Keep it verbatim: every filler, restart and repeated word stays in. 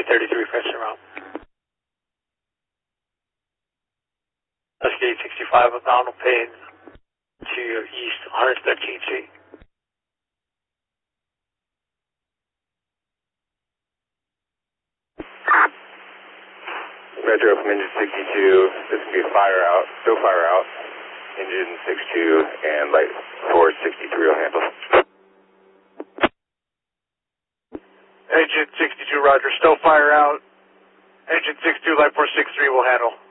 thirty-three, pressure route. Escalade sixty-five, abdominal pain to your east, one hundred thirteenth feet. Metro from engine sixty-two, this is going to be a fire out, still fire out, engine sixty-two and light four sixty-three will handle. Engine sixty-two, roger, still fire out, engine sixty-two, light four sixty-three will handle.